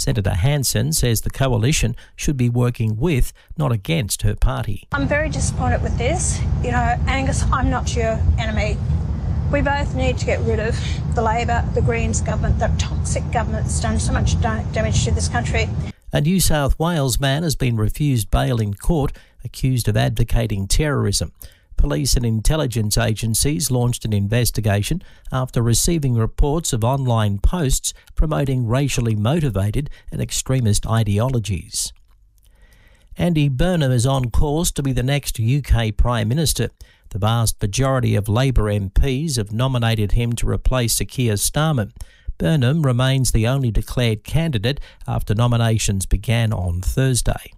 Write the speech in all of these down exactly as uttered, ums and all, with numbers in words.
Senator Hanson says the coalition should be working with, not against, her party. I'm very disappointed with this. You know, Angus, I'm not your enemy. We both need to get rid of the Labor, the Greens government, the toxic government that's done so much damage to this country. A New South Wales man has been refused bail in court, accused of advocating terrorism. Police and intelligence agencies launched an investigation after receiving reports of online posts promoting racially motivated and extremist ideologies. Andy Burnham is on course to be the next U K Prime Minister. The vast majority of Labor M Ps have nominated him to replace Sir Keir Starmer. Burnham remains the only declared candidate after nominations began on Thursday.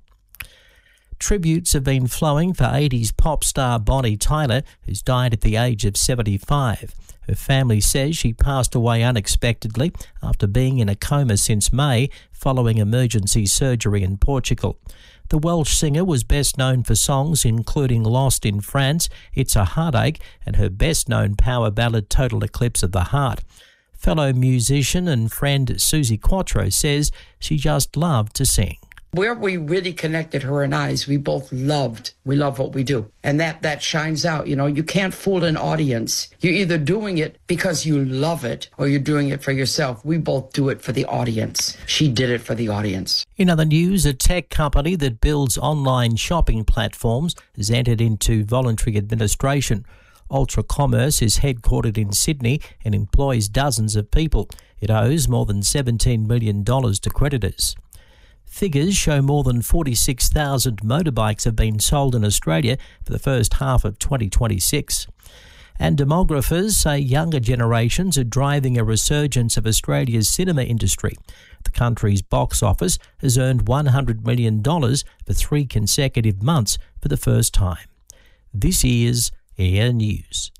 Tributes have been flowing for eighties pop star Bonnie Tyler, who's died at the age of seventy-five. Her family says she passed away unexpectedly after being in a coma since May following emergency surgery in Portugal. The Welsh singer was best known for songs including Lost in France, It's a Heartache, and her best-known power ballad Total Eclipse of the Heart. Fellow musician and friend Susie Quattro says she just loved to sing. Where we really connected, her and I, is we both loved, we love what we do. And that, that shines out. You know, you can't fool an audience. You're either doing it because you love it or you're doing it for yourself. We both do it for the audience. She did it for the audience. In other news, a tech company that builds online shopping platforms has entered into voluntary administration. Ultra Commerce is headquartered in Sydney and employs dozens of people. It owes more than seventeen million dollars to creditors. Figures show more than forty-six thousand motorbikes have been sold in Australia for the first half of twenty twenty-six. And demographers say younger generations are driving a resurgence of Australia's cinema industry. The country's box office has earned one hundred million dollars for three consecutive months for the first time. This is Air News.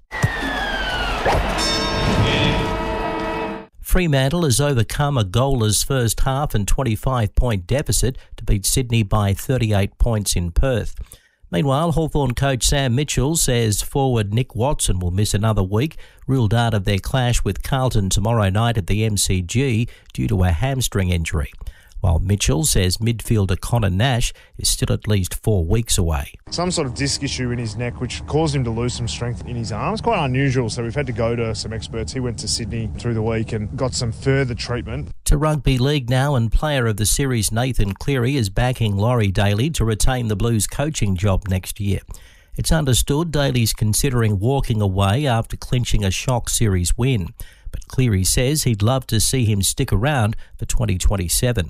Fremantle has overcome a goalless first half and twenty-five point deficit to beat Sydney by thirty-eight points in Perth. Meanwhile, Hawthorn coach Sam Mitchell says forward Nick Watson will miss another week, ruled out of their clash with Carlton tomorrow night at the M C G due to a hamstring injury. While Mitchell says midfielder Connor Nash is still at least four weeks away. Some sort of disc issue in his neck which caused him to lose some strength in his arms. Quite unusual, so we've had to go to some experts. He went to Sydney through the week and got some further treatment. To rugby league now, and player of the series Nathan Cleary is backing Laurie Daly to retain the Blues coaching job next year. It's understood Daly's considering walking away after clinching a shock series win, but Cleary says he'd love to see him stick around for twenty twenty-seven.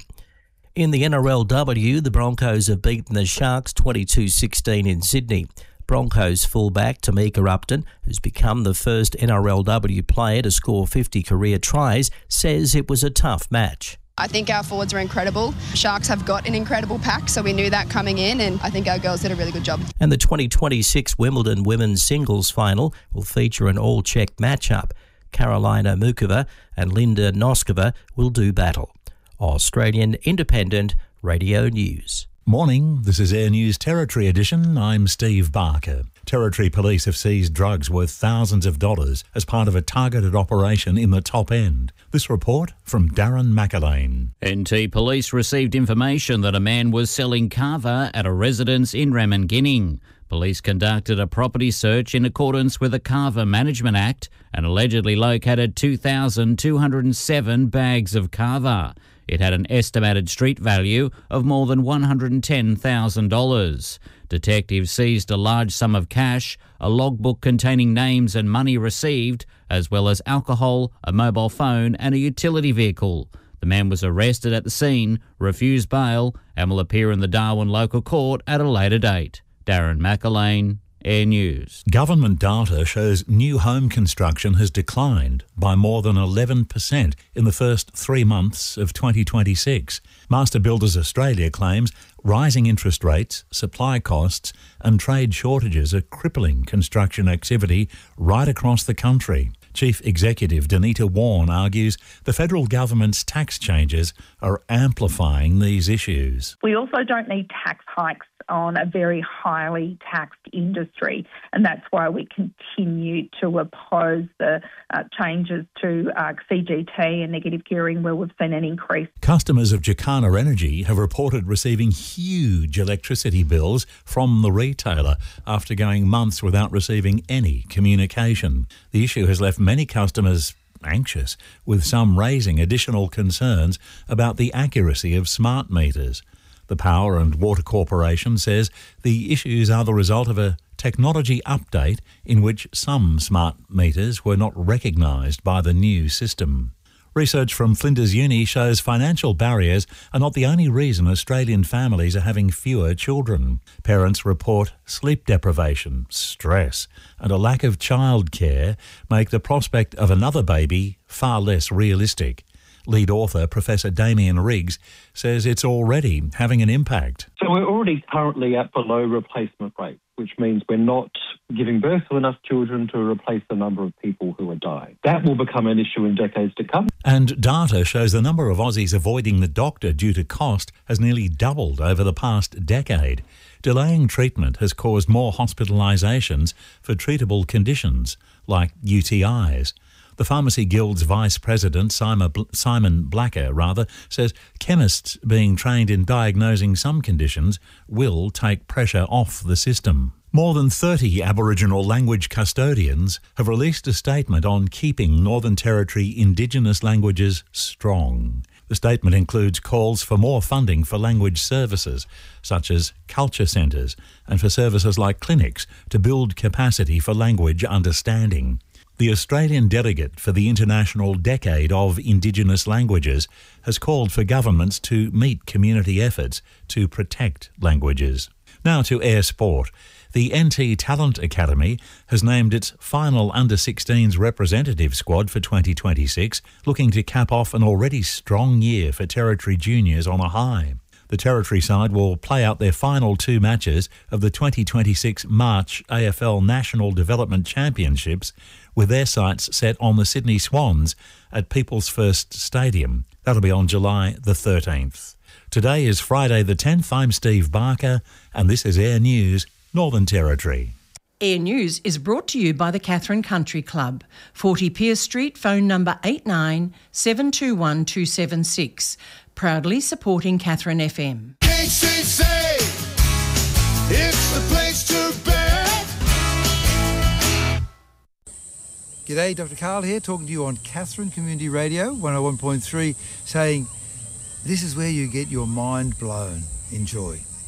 In the N R L W, the Broncos have beaten the Sharks twenty-two sixteen in Sydney. Broncos fullback Tamika Upton, who's become the first N R L W player to score fifty career tries, says it was a tough match. I think our forwards were incredible. Sharks have got an incredible pack, so we knew that coming in, and I think our girls did a really good job. And the twenty twenty-six Wimbledon women's singles final will feature an all-Czech matchup. Karolina Mukova and Linda Noskova will do battle. Australian Independent Radio News. Morning, this is Air News Territory Edition. I'm Steve Barker. Territory Police have seized drugs worth thousands of dollars as part of a targeted operation in the top end. This report from Darren McAlane. N T Police received information that a man was selling kava at a residence in Ramingining. Police conducted a property search in accordance with the Kava Management Act and allegedly located two thousand two hundred seven bags of kava. It had an estimated street value of more than one hundred ten thousand dollars. Detectives seized a large sum of cash, a logbook containing names and money received, as well as alcohol, a mobile phone and a utility vehicle. The man was arrested at the scene, refused bail, and will appear in the Darwin local court at a later date. Darren McAlane, Air News. Government data shows new home construction has declined by more than eleven percent in the first three months of twenty twenty-six. Master Builders Australia claims rising interest rates, supply costs and trade shortages are crippling construction activity right across the country. Chief Executive Danita Warren argues the federal government's tax changes are amplifying these issues. We also don't need tax hikes on a very highly taxed industry, and that's why we continue to oppose the uh, changes to uh, C G T and negative gearing, where we've seen an increase. Customers of Jacana Energy have reported receiving huge electricity bills from the retailer after going months without receiving any communication. The issue has left many customers anxious, with some raising additional concerns about the accuracy of smart meters. The Power and Water Corporation says the issues are the result of a technology update in which some smart meters were not recognised by the new system. Research from Flinders Uni shows financial barriers are not the only reason Australian families are having fewer children. Parents report sleep deprivation, stress, and a lack of childcare make the prospect of another baby far less realistic. Lead author Professor Damien Riggs says it's already having an impact. So we're already currently at below replacement rate, which means we're not giving birth to enough children to replace the number of people who are dying. That will become an issue in decades to come. And data shows the number of Aussies avoiding the doctor due to cost has nearly doubled over the past decade. Delaying treatment has caused more hospitalisations for treatable conditions like U T Is. The Pharmacy Guild's Vice President, Simon Blacker, rather, says chemists being trained in diagnosing some conditions will take pressure off the system. More than thirty Aboriginal language custodians have released a statement on keeping Northern Territory Indigenous languages strong. The statement includes calls for more funding for language services, such as culture centres, and for services like clinics to build capacity for language understanding. The Australian delegate for the International Decade of Indigenous Languages has called for governments to meet community efforts to protect languages. Now to air sport. The N T Talent Academy has named its final under sixteens representative squad for twenty twenty-six, looking to cap off an already strong year for Territory juniors on a high. The Territory side will play out their final two matches of the twenty twenty-six March A F L National Development Championships, with their sights set on the Sydney Swans at People's First Stadium. That'll be on July the thirteenth. Today is Friday the tenth. I'm Steve Barker, and this is Air News, Northern Territory. Air News is brought to you by the Katherine Country Club, forty Pierce Street, phone number eight nine seven two one two seven six. Proudly supporting Katherine F M. K C C, it's the place to be. G'day, Doctor Carl here, talking to you on Katherine Community Radio, one oh one point three, saying this is where you get your mind blown. Enjoy.